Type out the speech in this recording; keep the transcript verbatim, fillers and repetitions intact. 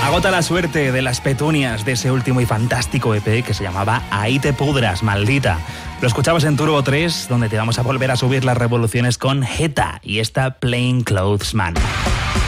Agota la suerte de las petunias de ese último y fantástico E P que se llamaba Ahí te pudras, maldita. Lo escuchabas en Turbo tres, donde te vamos a volver a subir las revoluciones con Jeta y esta Plain Clothes Man.